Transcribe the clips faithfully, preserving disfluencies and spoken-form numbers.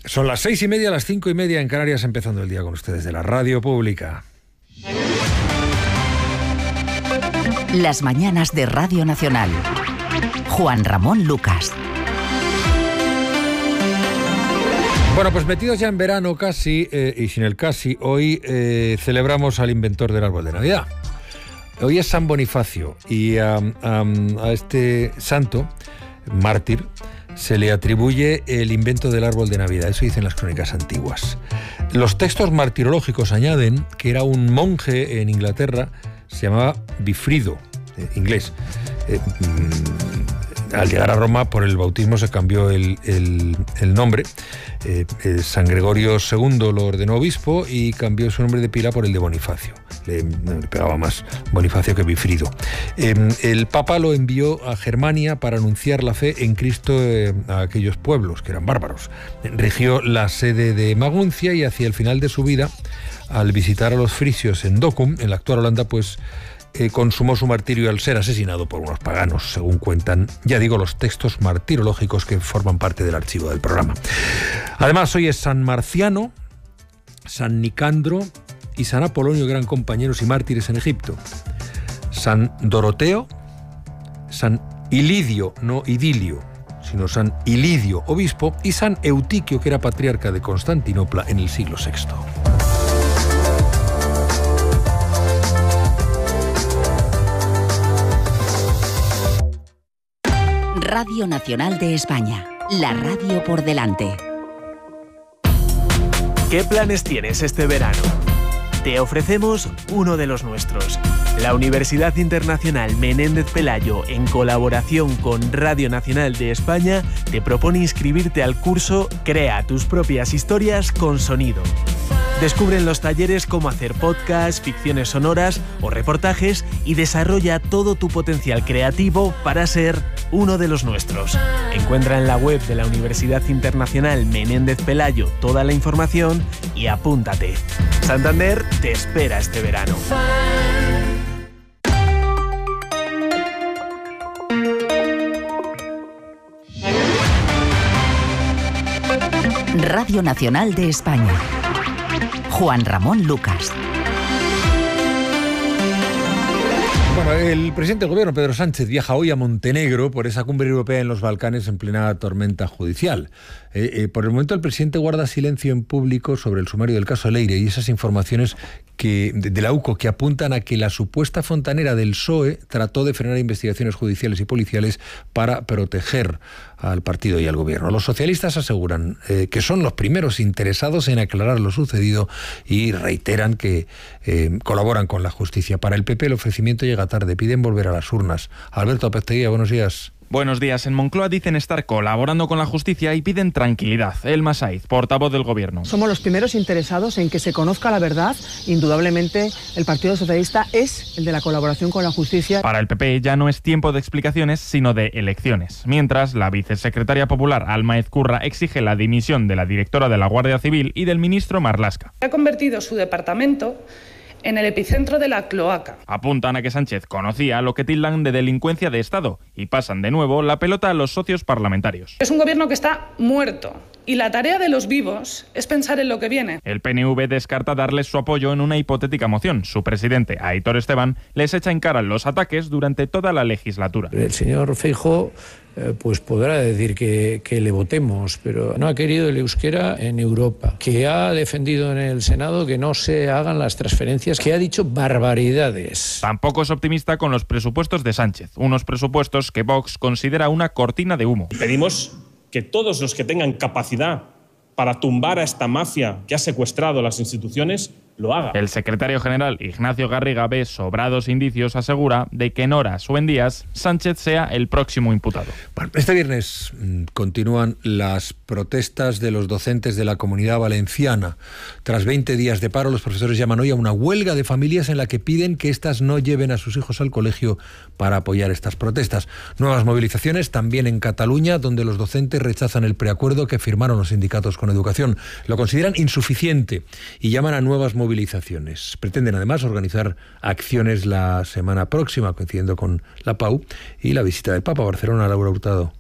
Son las seis y media, las cinco y media en Canarias, empezando el día con ustedes de la Radio Pública. Las mañanas de Radio Nacional. Juan Ramón Lucas. Bueno, pues metidos ya en verano casi, eh, y sin el casi, hoy eh, celebramos al inventor del árbol de Navidad. Hoy es San Bonifacio y um, um, a este santo, mártir, se le atribuye el invento del árbol de Navidad. Eso dicen las crónicas antiguas. Los textos martirológicos añaden que era un monje en Inglaterra, se llamaba Bifrido, eh, inglés. Eh, mm, al llegar a Roma, por el bautismo se cambió el, el, el nombre. Eh, eh, San Gregorio segundo lo ordenó obispo y cambió su nombre de pila por el de Bonifacio. Le, le pegaba más Bonifacio que Bifrido. Eh, el Papa lo envió a Germania para anunciar la fe en Cristo eh, a aquellos pueblos que eran bárbaros. Rigió la sede de Maguncia y hacia el final de su vida, al visitar a los frisios en Dokkum, en la actual Holanda, pues eh, consumó su martirio al ser asesinado por unos paganos, según cuentan, ya digo, los textos martirológicos que forman parte del archivo del programa. Además, hoy es San Marciano, San Nicandro y San Apolonio, que eran compañeros y mártires en Egipto. San Doroteo, San Ilidio, no Idilio, sino San Ilidio, obispo, y San Eutiquio, que era patriarca de Constantinopla en el siglo sexto. Radio Nacional de España, la radio por delante. ¿Qué planes tienes este verano? Te ofrecemos uno de los nuestros. La Universidad Internacional Menéndez Pelayo, en colaboración con Radio Nacional de España, te propone inscribirte al curso Crea tus propias historias con sonido. Descubre en los talleres cómo hacer podcasts, ficciones sonoras o reportajes y desarrolla todo tu potencial creativo para ser uno de los nuestros. Encuentra en la web de la Universidad Internacional Menéndez Pelayo toda la información y apúntate. Santander te espera este verano. Radio Nacional de España. Juan Ramón Lucas. Bueno, el presidente del gobierno, Pedro Sánchez, viaja hoy a Montenegro por esa cumbre europea en los Balcanes en plena tormenta judicial. Eh, eh, por el momento el presidente guarda silencio en público sobre el sumario del caso Leire y esas informaciones que, de, de la U C O que apuntan a que la supuesta fontanera del P S O E trató de frenar investigaciones judiciales y policiales para proteger al partido y al gobierno. Los socialistas aseguran eh, que son los primeros interesados en aclarar lo sucedido y reiteran que eh, colaboran con la justicia. Para el P P el ofrecimiento llega tarde, piden volver a las urnas. Alberto Apezteguía, buenos días. Buenos días. En Moncloa dicen estar colaborando con la justicia y piden tranquilidad. Elma Saiz, portavoz del Gobierno. Somos los primeros interesados en que se conozca la verdad. Indudablemente, el Partido Socialista es el de la colaboración con la justicia. Para el P P ya no es tiempo de explicaciones, sino de elecciones. Mientras, la vicesecretaria popular Alma Ezcurra exige la dimisión de la directora de la Guardia Civil y del ministro Marlaska. Ha convertido su departamento en el epicentro de la cloaca. Apuntan a que Sánchez conocía lo que tildan de delincuencia de Estado y pasan de nuevo la pelota a los socios parlamentarios. Es un gobierno que está muerto y la tarea de los vivos es pensar en lo que viene. El P N V descarta darles su apoyo en una hipotética moción. Su presidente, Aitor Esteban, les echa en cara los ataques durante toda la legislatura. El señor Feijóo Eh, pues podrá decir que, que le votemos, pero no ha querido el euskera en Europa, que ha defendido en el Senado que no se hagan las transferencias, que ha dicho barbaridades. Tampoco es optimista con los presupuestos de Sánchez, unos presupuestos que Vox considera una cortina de humo. Pedimos que todos los que tengan capacidad para tumbar a esta mafia que ha secuestrado las instituciones lo haga. El secretario general Ignacio Garriga ve sobrados indicios, asegura, de que en horas o en días Sánchez sea el próximo imputado. Bueno, este viernes mmm, continúan las protestas de los docentes de la Comunidad Valenciana. Tras veinte días de paro, los profesores llaman hoy a una huelga de familias en la que piden que éstas no lleven a sus hijos al colegio para apoyar estas protestas. Nuevas movilizaciones también en Cataluña, donde los docentes rechazan el preacuerdo que firmaron los sindicatos con Educación. Lo consideran insuficiente y llaman a nuevas movilizaciones. movilizaciones. Pretenden además organizar acciones la semana próxima, coincidiendo con la P A U y la visita del Papa a Barcelona. Laura Hurtado.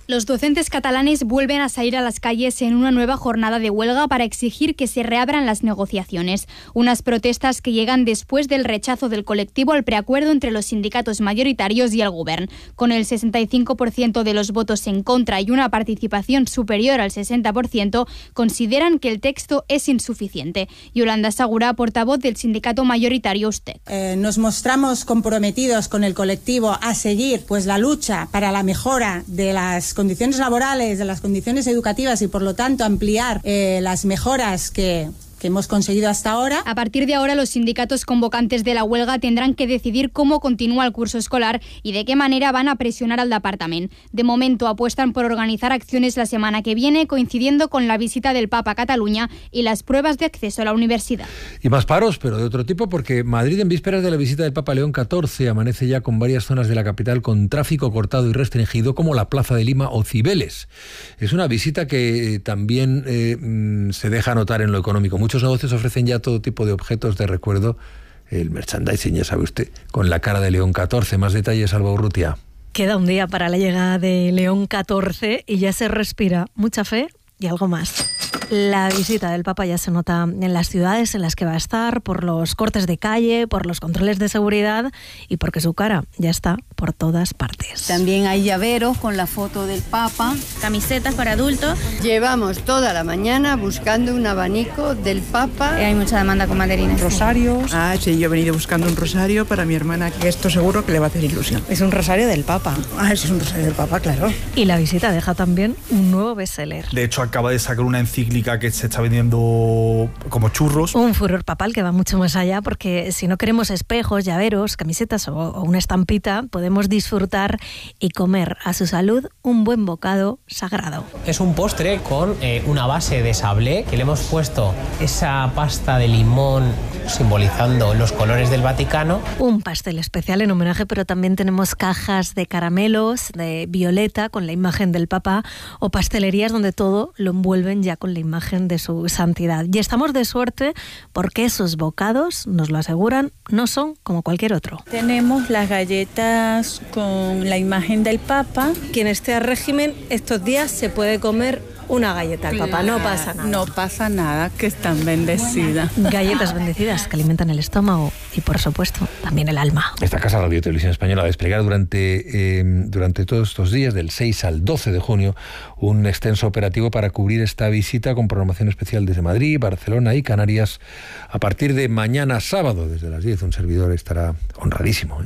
Los docentes catalanes vuelven a salir a las calles en una nueva jornada de huelga para exigir que se reabran las negociaciones. Unas protestas que llegan después del rechazo del colectivo al preacuerdo entre los sindicatos mayoritarios y el Govern. Con el sesenta y cinco por ciento de los votos en contra y una participación superior al sesenta por ciento, consideran que el texto es insuficiente. Yolanda Segura, portavoz del sindicato mayoritario USTEC. Eh, nos mostramos comprometidos con el colectivo a seguir pues la lucha para la mejora de las condiciones laborales, de las condiciones educativas y por lo tanto ampliar eh, las mejoras que... que hemos conseguido hasta ahora. A partir de ahora, los sindicatos convocantes de la huelga tendrán que decidir cómo continúa el curso escolar y de qué manera van a presionar al Departament. De momento, apuestan por organizar acciones la semana que viene, coincidiendo con la visita del Papa a Cataluña y las pruebas de acceso a la universidad. Y más paros, pero de otro tipo, porque Madrid, en vísperas de la visita del Papa León catorce, amanece ya con varias zonas de la capital con tráfico cortado y restringido, como la Plaza de Lima o Cibeles. Es una visita que también eh, se deja notar en lo económico. Muchos negocios ofrecen ya todo tipo de objetos de recuerdo, el merchandising, ya sabe usted, con la cara de León catorce. Más detalles, Alba Urrutia. Queda un día para la llegada de León catorce y ya se respira mucha fe y algo más. La visita del Papa ya se nota en las ciudades en las que va a estar, por los cortes de calle, por los controles de seguridad y porque su cara ya está por todas partes. También hay llaveros con la foto del Papa, camisetas para adultos. Llevamos toda la mañana buscando un abanico del Papa. Y hay mucha demanda con mandarines. Rosarios. Ah, sí, yo he venido buscando un rosario para mi hermana, que esto seguro que le va a hacer ilusión. Es un rosario del Papa. Ah, es un rosario del Papa, claro. Y la visita deja también un nuevo bestseller. De hecho, acaba de sacar una encíclica que se está vendiendo como churros. Un furor papal que va mucho más allá, porque si no queremos espejos, llaveros, camisetas o, o una estampita, podemos disfrutar y comer a su salud un buen bocado sagrado. Es un postre con eh, una base de sablé, que le hemos puesto esa pasta de limón simbolizando los colores del Vaticano. Un pastel especial en homenaje, pero también tenemos cajas de caramelos de violeta con la imagen del Papa o pastelerías donde todo lo envuelven ya con la imagen de su santidad. Y estamos de suerte porque esos bocados, nos lo aseguran, no son como cualquier otro. Tenemos las galletas con la imagen del Papa. Quien esté a régimen estos días se puede comer una galleta al Papa, no pasa nada. No pasa nada, que están bendecidas. Galletas bendecidas que alimentan el estómago y, por supuesto, también el alma. Esta Casa Radio Televisión Española va a desplegar durante, eh, durante todos estos días, del seis al doce de junio, un extenso operativo para cubrir esta visita con programación especial desde Madrid, Barcelona y Canarias. A partir de mañana sábado, desde las diez, un servidor estará honradísimo ¿eh?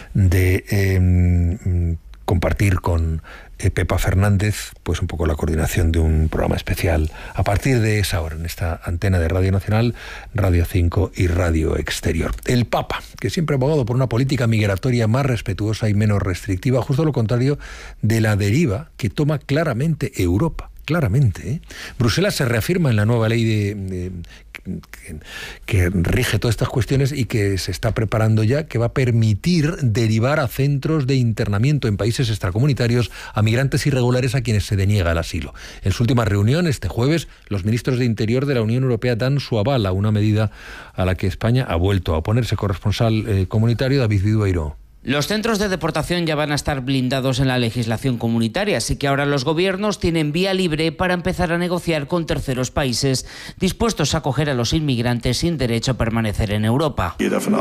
de eh, compartir con Eh, Pepa Fernández, pues un poco la coordinación de un programa especial a partir de esa hora en esta antena de Radio Nacional, Radio cinco y Radio Exterior. El Papa, que siempre ha abogado por una política migratoria más respetuosa y menos restrictiva, justo lo contrario de la deriva que toma claramente Europa. Claramente, ¿eh? Bruselas se reafirma en la nueva ley de, de, que, que rige todas estas cuestiones y que se está preparando ya, que va a permitir derivar a centros de internamiento en países extracomunitarios a migrantes irregulares a quienes se deniega el asilo. En su última reunión, este jueves, los ministros de Interior de la Unión Europea dan su aval a una medida a la que España ha vuelto a oponerse. Corresponsal eh, comunitario David Vidueiro. Los centros de deportación ya van a estar blindados en la legislación comunitaria, así que ahora los gobiernos tienen vía libre para empezar a negociar con terceros países dispuestos a acoger a los inmigrantes sin derecho a permanecer en Europa.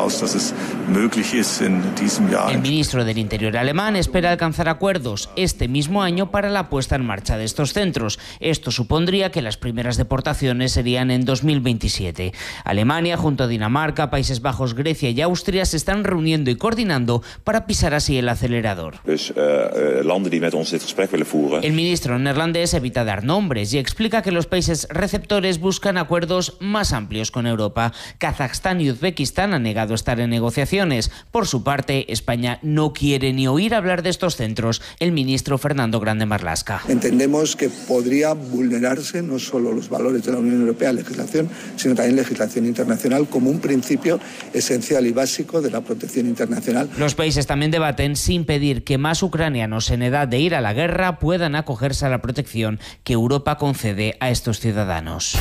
El ministro del Interior alemán espera alcanzar acuerdos este mismo año para la puesta en marcha de estos centros. Esto supondría que las primeras deportaciones serían en dos mil veintisiete. Alemania, junto a Dinamarca, Países Bajos, Grecia y Austria, se están reuniendo y coordinando para pisar así el acelerador. Dus, uh, landen die met ons dit gesprek willen voeren. El ministro neerlandés evita dar nombres y explica que los países receptores buscan acuerdos más amplios con Europa. Kazajstán y Uzbekistán han negado estar en negociaciones. Por su parte, España no quiere ni oír hablar de estos centros. El ministro Fernando Grande Marlaska. Entendemos que podría vulnerarse no solo los valores de la Unión Europea, legislación, sino también legislación internacional como un principio esencial y básico de la protección internacional. Los países también debaten si impedir que más ucranianos en edad de ir a la guerra puedan acogerse a la protección que Europa concede a estos ciudadanos.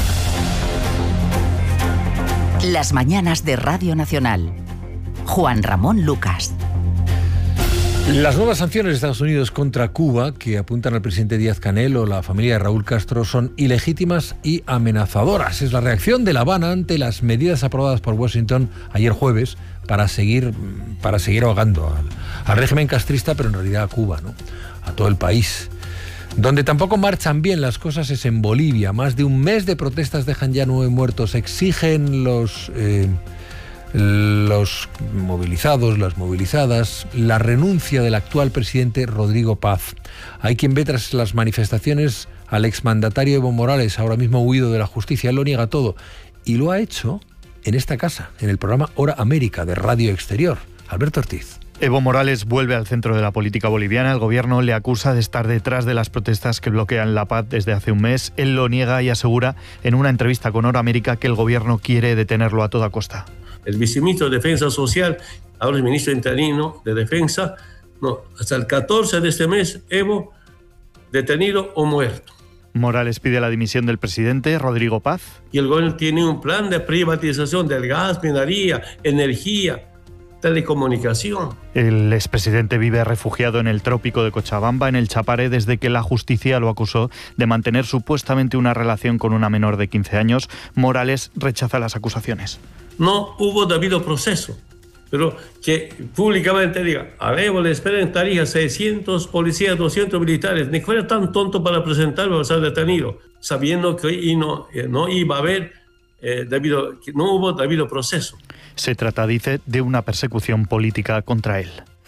Las mañanas de Radio Nacional. Juan Ramón Lucas. Las nuevas sanciones de Estados Unidos contra Cuba, que apuntan al presidente Díaz-Canel o la familia de Raúl Castro, son ilegítimas y amenazadoras. Es la reacción de La Habana ante las medidas aprobadas por Washington ayer jueves para seguir, para seguir ahogando al, al régimen castrista, pero en realidad a Cuba, ¿no? A todo el país. Donde tampoco marchan bien las cosas es en Bolivia. Más de un mes de protestas dejan ya nueve muertos. Exigen los... Eh, los movilizados, las movilizadas, la renuncia del actual presidente Rodrigo Paz. Hay quien ve tras las manifestaciones al exmandatario Evo Morales, ahora mismo huido de la justicia. Él lo niega todo y lo ha hecho en esta casa, en el programa Hora América de Radio Exterior. Alberto Ortiz. Evo Morales vuelve al centro de la política boliviana. El gobierno le acusa de estar detrás de las protestas que bloquean la paz desde hace un mes. Él lo niega y asegura en una entrevista con Hora América que el gobierno quiere detenerlo a toda costa. El viceministro de Defensa Social, ahora el ministro interino de Defensa, no, hasta el catorce de este mes, Evo detenido o muerto. Morales pide la dimisión del presidente Rodrigo Paz. Y el gobierno tiene un plan de privatización del gas, minería, energía, telecomunicación. El expresidente vive refugiado en el trópico de Cochabamba, en el Chapare, desde que la justicia lo acusó de mantener supuestamente una relación con una menor de quince años. Morales rechaza las acusaciones. No hubo debido proceso, pero que públicamente diga, a Evo le esperan en Tarija seiscientos policías, doscientos militares, ni fuera tan tonto para presentarlo para ser detenido, sabiendo que no, no iba a haber eh, debido, que no hubo debido proceso. Se trata, dice, de una persecución política contra él.